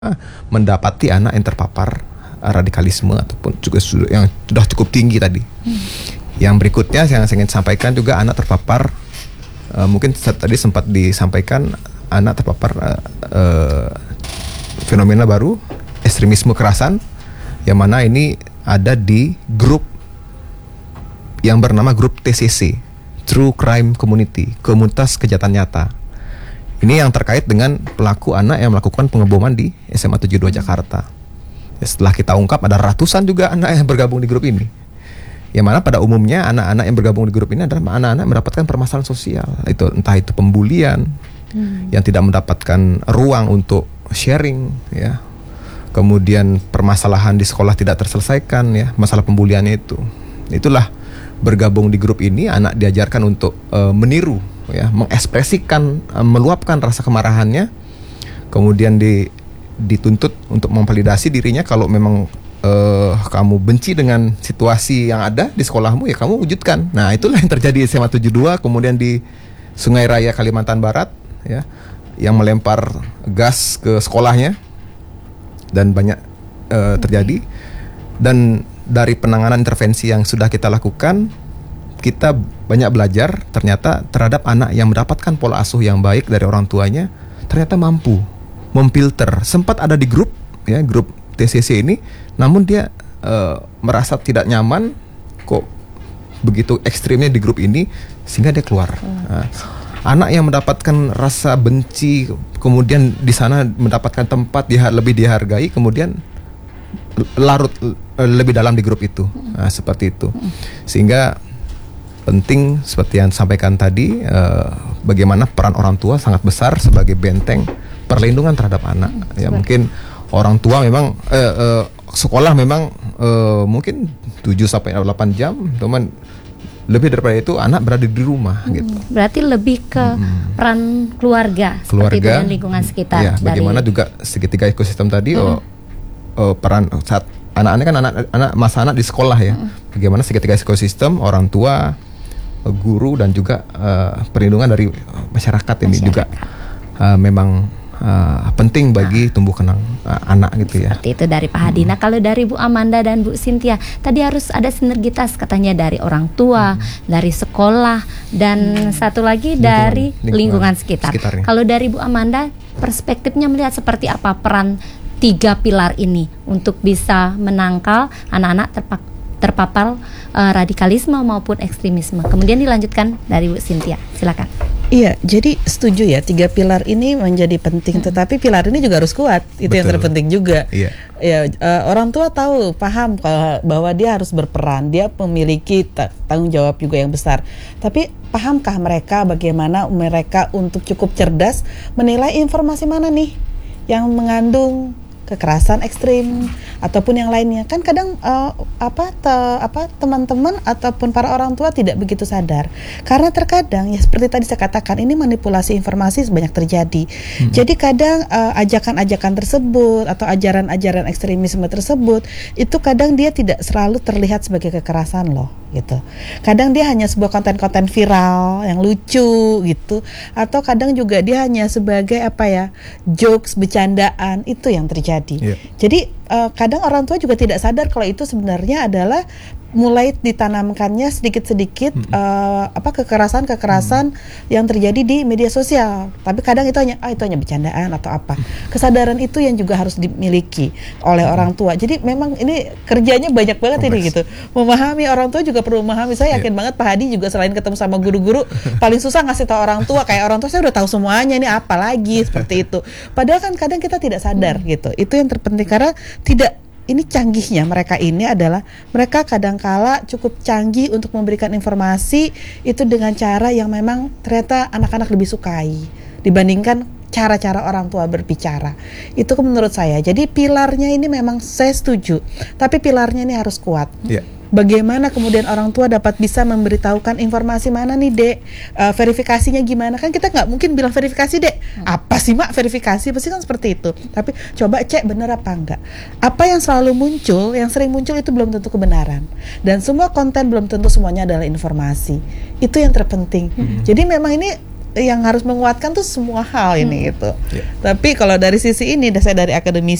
mendapati anak yang terpapar radikalisme ataupun juga yang sudah cukup tinggi tadi. Yang berikutnya yang saya ingin sampaikan juga anak terpapar mungkin tadi sempat disampaikan anak terpapar fenomena baru ekstremisme kekerasan yang mana ini ada di grup yang bernama grup TCC, True Crime Community, komunitas kejahatan nyata. Ini yang terkait dengan pelaku anak yang melakukan pengeboman di SMA 72 Jakarta. Setelah kita ungkap ada ratusan juga anak yang bergabung di grup ini. Yang mana pada umumnya anak-anak yang bergabung di grup ini adalah anak-anak yang mendapatkan permasalahan sosial. Entah itu pembulian, yang tidak mendapatkan ruang untuk sharing, ya. Kemudian permasalahan di sekolah tidak terselesaikan, ya, masalah pembuliannya itu. Itulah bergabung di grup ini anak diajarkan untuk meniru, ya, mengekspresikan, meluapkan rasa kemarahannya, kemudian dituntut untuk memvalidasi dirinya. Kalau memang kamu benci dengan situasi yang ada di sekolahmu, ya kamu wujudkan. Nah, itulah yang terjadi di SMA 72, kemudian di Sungai Raya Kalimantan Barat, ya, yang melempar gas ke sekolahnya dan banyak terjadi. Dan dari penanganan intervensi yang sudah kita lakukan, kita banyak belajar ternyata terhadap anak yang mendapatkan pola asuh yang baik dari orang tuanya, ternyata mampu memfilter. Sempat ada di grup, ya, grup TCC ini, namun dia merasa tidak nyaman kok begitu ekstrimnya di grup ini, sehingga dia keluar. Anak yang mendapatkan rasa benci, kemudian di sana mendapatkan tempat lebih dihargai, kemudian larut lebih dalam di grup itu. Nah, seperti itu. Sehingga penting seperti yang disampaikan tadi, bagaimana peran orang tua sangat besar sebagai benteng perlindungan terhadap anak. Ya, mungkin orang tua memang sekolah memang mungkin 7-8 jam, teman. Lebih daripada itu anak berada di rumah gitu. Berarti lebih ke peran keluarga seperti itu, dan lingkungan sekitar. Ya, bagaimana juga segitiga ekosistem tadi, peran saat anak-anak kan masa anak di sekolah, ya. Bagaimana segitiga ekosistem, orang tua, guru, dan juga perlindungan dari masyarakat ini juga memang penting bagi tumbuh kembang anak gitu, ya. Seperti itu dari Pak Hadi. Nah, kalau dari Bu Amanda dan Bu Cynthia, tadi harus ada sinergitas katanya dari orang tua, dari sekolah, dan satu lagi dari lingkungan sekitarnya. Kalau dari Bu Amanda, perspektifnya melihat seperti apa peran 3 pilar ini untuk bisa menangkal anak-anak terpapar radikalisme maupun ekstremisme. Kemudian dilanjutkan dari Bu Cynthia, silakan. Iya, jadi setuju ya, 3 pilar ini menjadi penting, tetapi pilar ini juga harus kuat. Itu yang terpenting juga. Iya. Ya, orang tua tahu, paham bahwa dia harus berperan, dia memiliki tanggung jawab juga yang besar. Tapi pahamkah mereka bagaimana mereka untuk cukup cerdas menilai informasi mana nih yang mengandung kekerasan ekstrim ataupun yang lainnya? Kan kadang teman-teman ataupun para orang tua tidak begitu sadar, karena terkadang ya seperti tadi saya katakan, ini manipulasi informasi banyak terjadi. Jadi kadang ajakan-ajakan tersebut atau ajaran-ajaran ekstremisme tersebut itu kadang dia tidak selalu terlihat sebagai kekerasan loh, gitu. Kadang dia hanya sebuah konten-konten viral yang lucu gitu, atau kadang juga dia hanya sebagai jokes, bercandaan, itu yang terjadi. Jadi kadang orang tua juga tidak sadar kalau itu sebenarnya adalah mulai ditanamkannya sedikit-sedikit kekerasan-kekerasan yang terjadi di media sosial. Tapi kadang itu hanya bercandaan atau apa. Kesadaran itu yang juga harus dimiliki oleh orang tua. Jadi memang ini kerjanya banyak banget ini gitu. Memahami orang tua juga perlu memahami. Saya yakin banget Pak Hadi juga selain ketemu sama guru-guru, paling susah ngasih tahu orang tua. Kayak orang tua saya udah tahu semuanya, ini apa lagi seperti itu. Padahal kan kadang kita tidak sadar gitu. Itu yang terpenting, karena ini canggihnya mereka ini adalah mereka kadangkala cukup canggih untuk memberikan informasi itu dengan cara yang memang ternyata anak-anak lebih sukai dibandingkan cara-cara orang tua berbicara. Itu menurut saya. Jadi pilarnya ini memang saya setuju, tapi pilarnya ini harus kuat. Bagaimana kemudian orang tua dapat bisa memberitahukan informasi mana nih Dek, verifikasinya gimana? Kan kita nggak mungkin bilang verifikasi Dek, apa sih Mak verifikasi, pasti kan seperti itu. Tapi coba cek benar apa enggak. Apa yang selalu muncul, yang sering muncul itu belum tentu kebenaran, dan semua konten belum tentu semuanya adalah informasi. Itu yang terpenting. Jadi memang ini yang harus menguatkan tuh semua hal ini gitu. Yeah. Tapi kalau dari sisi ini, saya dari akademisi